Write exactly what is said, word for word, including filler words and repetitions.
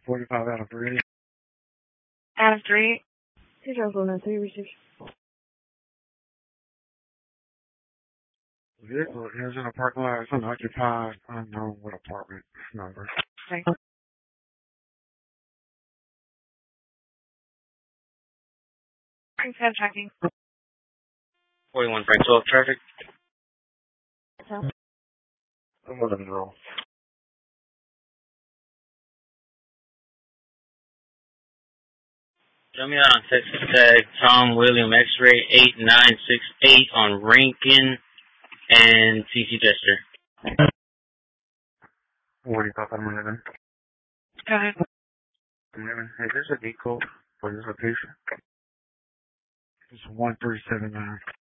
forty-five out of three. Out of three. Two Charles one oh three received. Vehicle is in a parking lot. It's unoccupied. Unknown what apartment number. Okay. Frank tracking. forty-one Frank twelve traffic. I'm going to roll. Show me out on Texas Tag, Tom William X-Ray eight nine six eight on Rankin and T C Jester. forty-five out of eleven. Go ahead. eleven. Hey, there's a decode for this location. It's one three seven nine.